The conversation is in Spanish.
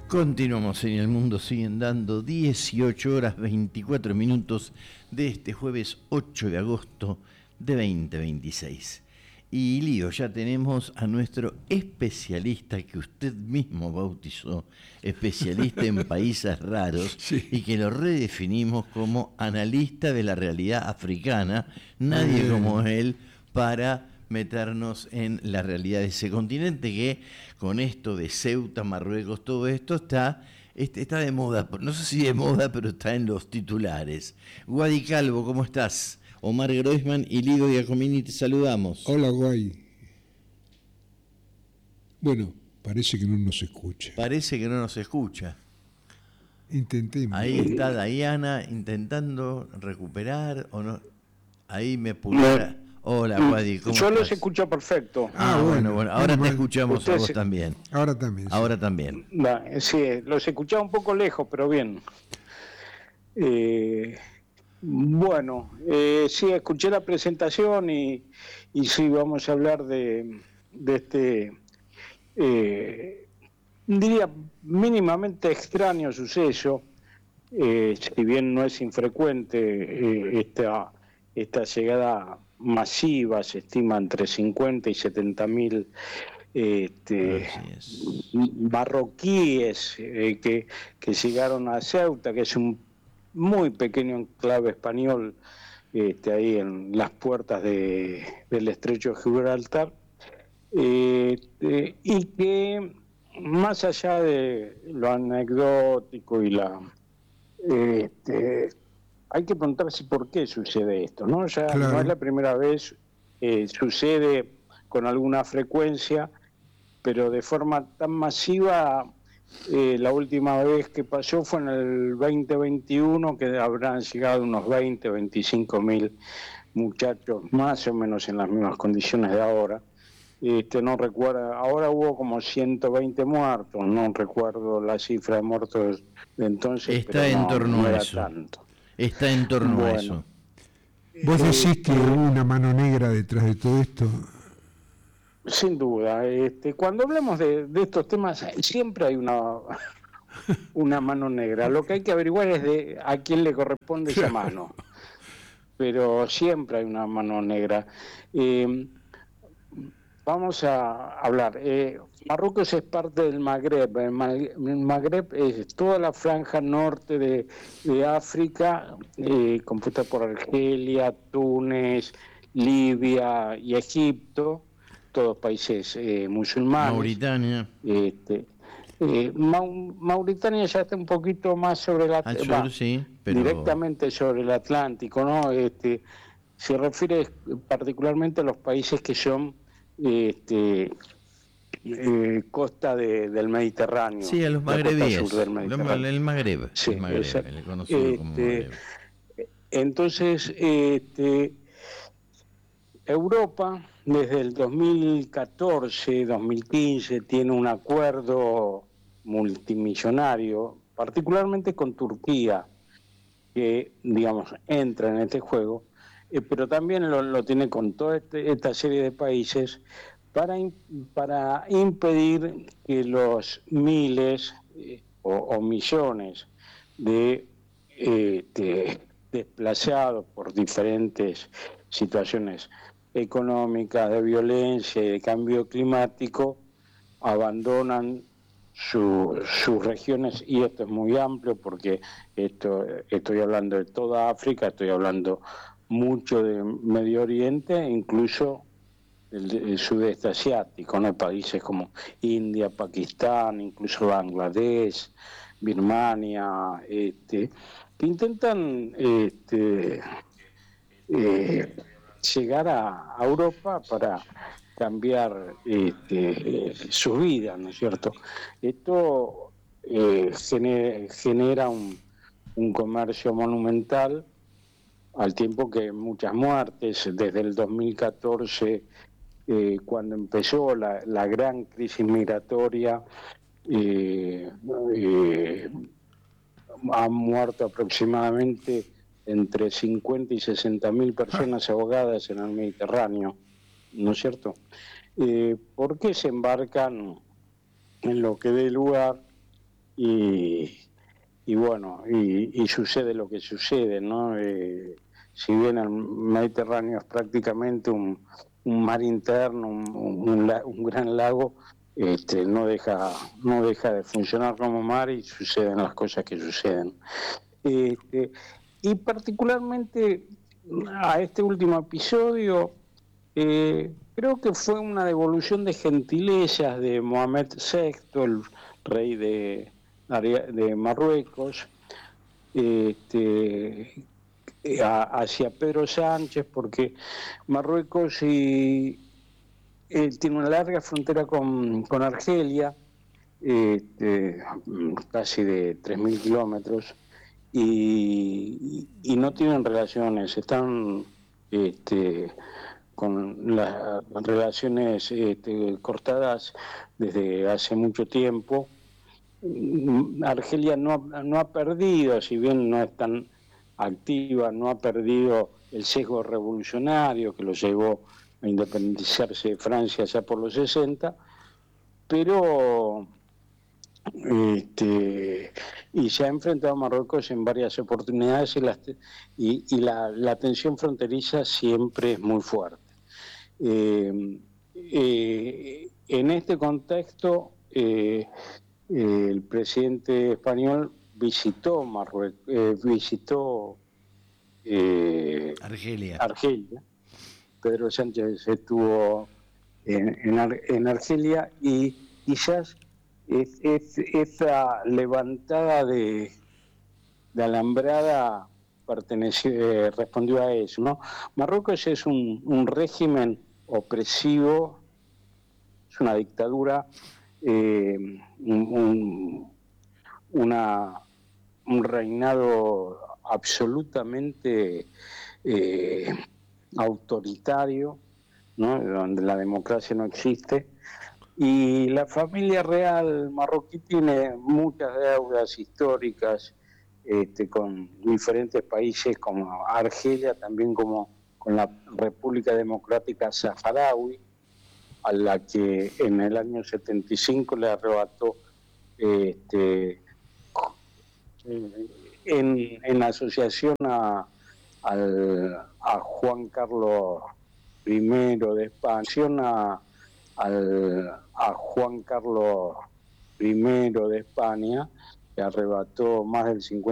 Continuamos en El Mundo Siguen Dando, 18 horas 24 minutos de este jueves 8 de agosto de 2026. Y Lío, ya tenemos a nuestro especialista que usted mismo bautizó, especialista en países raros, sí, y que lo redefinimos como analista de la realidad africana, nadie como él para meternos en la realidad de ese continente que con esto de Ceuta, Marruecos, todo esto está de moda, no sé si de moda, pero está en los titulares. Guadi Calvo, ¿cómo estás? Omar Groisman y Lido Giacomini, te saludamos. Hola, Guay. Bueno, parece que no nos escucha. Parece que no nos escucha. Intentemos. Ahí está Diana intentando recuperar, ¿o no? Ahí me pulsa. Hola, Guadi, ¿cómo estás? Yo los escucho perfecto. Bueno. Ahora te escuchamos ustedes, a vos también. Ahora también. Sí. Ahora también. Sí, los escuchaba un poco lejos, pero bien. Bueno, sí, escuché la presentación y sí, vamos a hablar de este, diría, mínimamente extraño suceso, si bien no es infrecuente esta llegada masiva, se estima entre 50 y 70.000 marroquíes que llegaron a Ceuta, que es un muy pequeño enclave español ahí en las puertas del estrecho de Gibraltar, y que más allá de lo anecdótico y hay que preguntarse por qué sucede esto, ¿no? Ya claro. No es la primera vez, sucede con alguna frecuencia, pero de forma tan masiva. La última vez que pasó fue en el 2021, que habrán llegado unos 25.000 muchachos, más o menos en las mismas condiciones de ahora. No recuerdo, ahora hubo como 120 muertos, no recuerdo la cifra de muertos de entonces. Está pero en torno a eso. Tanto. Está en torno a eso. ¿Vos decís que hubo una mano negra detrás de todo esto? Sin duda. Cuando hablamos de estos temas, siempre hay una mano negra. Lo que hay que averiguar es a quién le corresponde esa mano. Pero siempre hay una mano negra. Vamos a hablar. Marruecos es parte del Magreb. El Magreb es toda la franja norte de África, compuesta por Argelia, Túnez, Libia y Egipto, todos países musulmanes. Mauritania. Mauritania ya está un poquito más sobre el Atlántico, sí, pero... directamente sobre el Atlántico, ¿no? Se refiere particularmente a los países que son costa del Mediterráneo. Sí, a los magrebíes. El Magreb. Sí, el Magreb, el conocido como Magreb. Entonces, Europa desde el 2014-2015 tiene un acuerdo multimillonario, particularmente con Turquía, que, digamos, entra en este juego, pero también lo tiene con toda esta serie de países para impedir que los miles o millones de desplazados por diferentes situaciones económicas, de violencia y de cambio climático abandonan sus regiones, y esto es muy amplio porque estoy hablando de toda África, estoy hablando mucho de Medio Oriente, incluso el sudeste asiático, ¿no? Países como India, Pakistán, incluso Bangladesh, Birmania, que intentan llegar a Europa para cambiar sus vidas, ¿no es cierto? Esto genera un comercio monumental, al tiempo que muchas muertes. Desde el 2014, cuando empezó la gran crisis migratoria, han muerto aproximadamente entre 50 y 60.000 personas ahogadas en el Mediterráneo, ¿no es cierto? ¿Por qué se embarcan en lo que dé lugar y bueno, y sucede lo que sucede, ¿no? Si bien el Mediterráneo es prácticamente un mar interno, un gran lago, no deja de funcionar como mar y suceden las cosas que suceden. Y particularmente a este último episodio, creo que fue una devolución de gentilezas de Mohamed VI, el rey de Marruecos, hacia Pedro Sánchez, porque Marruecos tiene una larga frontera con Argelia, casi de 3.000 kilómetros, y no tienen relaciones, están con las relaciones cortadas desde hace mucho tiempo. Argelia no ha perdido, si bien no es tan activa, no ha perdido el sesgo revolucionario que lo llevó a independizarse de Francia ya por los 60, pero y se ha enfrentado a Marruecos en varias oportunidades y la tensión fronteriza siempre es muy fuerte. En este contexto, el presidente español visitó Argelia. Pedro Sánchez estuvo en Argelia y quizás esa levantada de alambrada respondió a eso, ¿no? Marruecos es un régimen opresivo, es una dictadura, un reinado absolutamente autoritario, ¿no? Donde la democracia no existe, y la familia real marroquí tiene muchas deudas históricas con diferentes países como Argelia, también como con la República Democrática Saharaui, a la que en el año 75 le arrebató en asociación a Juan Carlos I de España, a Juan Carlos I de España, que arrebató más del 50%